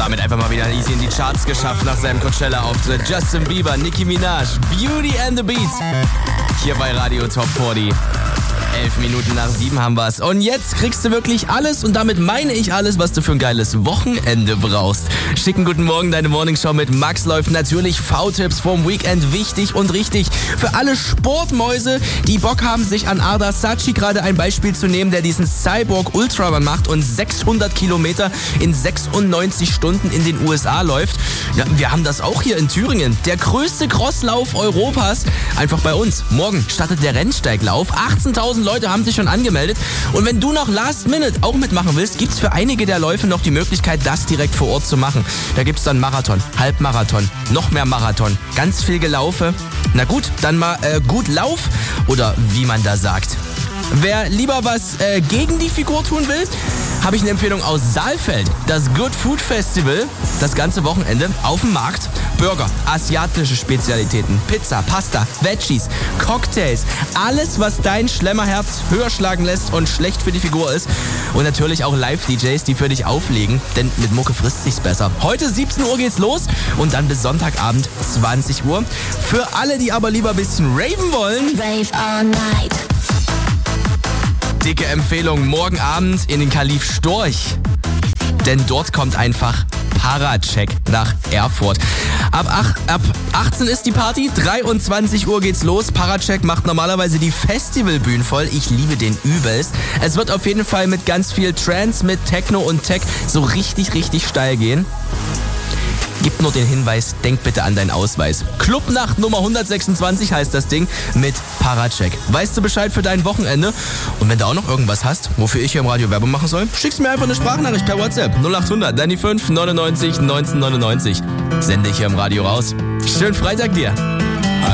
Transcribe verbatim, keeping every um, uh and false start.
Damit einfach mal wieder easy in die Charts geschafft nach seinem Coachella-Auftritt. Justin Bieber, Nicki Minaj, Beauty and the Beat. Hier bei Radio Top vierzig. Elf Minuten nach sieben haben wir's. Und jetzt kriegst du wirklich alles, und damit meine ich alles, was du für ein geiles Wochenende brauchst. Schicken guten Morgen, deine Morningshow mit Max läuft natürlich V-Tipps vom Weekend wichtig und richtig. Für alle Sportmäuse, die Bock haben, sich an Arda Sachi gerade ein Beispiel zu nehmen, der diesen Cyborg Ultraman macht und sechshundert Kilometer in sechsundneunzig Stunden in den U S A läuft. Ja, wir haben das auch hier in Thüringen. Der größte Crosslauf Europas. Einfach bei uns. Morgen startet der Rennsteiglauf. achtzehntausend Leute haben sich schon angemeldet. Und wenn du noch Last Minute auch mitmachen willst, gibt's für einige der Läufe noch die Möglichkeit, das direkt vor Ort zu machen. Da gibt's dann Marathon, Halbmarathon, noch mehr Marathon, ganz viel Gelaufe. Na gut, dann mal äh, gut Lauf oder wie man da sagt. Wer lieber was äh, gegen die Figur tun will, habe ich eine Empfehlung aus Saalfeld. Das Good Food Festival, das ganze Wochenende auf dem Markt. Burger, asiatische Spezialitäten, Pizza, Pasta, Veggies, Cocktails. Alles, was dein Schlemmerherz höher schlagen lässt und schlecht für die Figur ist. Und natürlich auch Live-D Js, die für dich auflegen, denn mit Mucke frisst sich's besser. Heute siebzehn Uhr geht's los und dann bis Sonntagabend zwanzig Uhr. Für alle, die aber lieber ein bisschen raven wollen, Rave all night. Dicke Empfehlung, morgen Abend in den Kalif Storch. Denn dort kommt einfach Paracheck nach Erfurt. Ab, ach, ab achtzehn ist die Party, dreiundzwanzig Uhr geht's los. Paracheck macht normalerweise die Festivalbühnen voll. Ich liebe den übelst. Es wird auf jeden Fall mit ganz viel Trance, mit Techno und Tech so richtig, richtig steil gehen. Gib nur den Hinweis, denk bitte an deinen Ausweis. Clubnacht Nummer hundertsechsundzwanzig heißt das Ding mit Paracheck. Weißt du Bescheid für dein Wochenende? Und wenn du auch noch irgendwas hast, wofür ich hier im Radio Werbung machen soll, schickst mir einfach eine Sprachnachricht per WhatsApp. null acht hundert fünfundneunzig neunundneunzig neunzehnhundertneunundneunzig. Sende ich hier im Radio raus. Schönen Freitag dir.